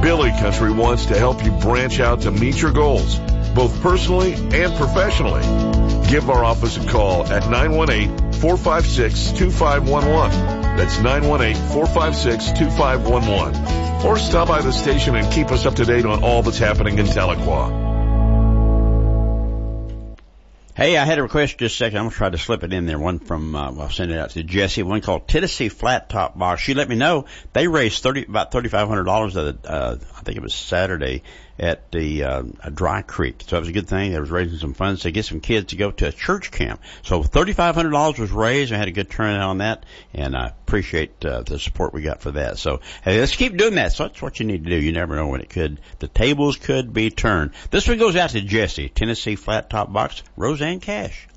Billy Country wants to help you branch out to meet your goals, both personally and professionally. Give our office a call at 918-456-2511. That's 918-456-2511. Or stop by the station and keep us up to date on all that's happening in Tahlequah. Hey, I had a request just a second. I'm going to try to slip it in there. One from, I'll send it out to Jesse. One called Tennessee Flat Top Box. She let me know they raised about $3,500 I think it was Saturday at the Dry Creek. So it was a good thing. They was raising some funds to get some kids to go to a church camp. So $3,500 was raised. I had a good turnout on that, and I appreciate the support we got for that. So hey, let's keep doing that. So that's what you need to do. You never know when the tables could be turned. This one goes out to Jesse, Tennessee Flat Top Box, Roseanne Cash.